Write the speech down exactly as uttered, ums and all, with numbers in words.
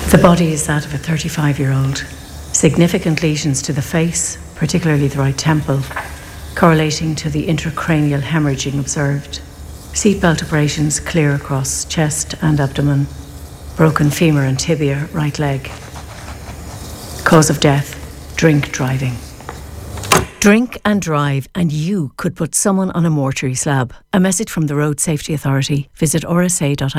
The body is that of a thirty-five-year-old. Significant lesions to the face, particularly the right temple, correlating to the intracranial hemorrhaging observed. Seatbelt abrasions clear across chest and abdomen. Broken femur and tibia, right leg. Cause of death, drink driving. Drink and drive, and you could put someone on a mortuary slab. A message from the Road Safety Authority. Visit r s a dot I E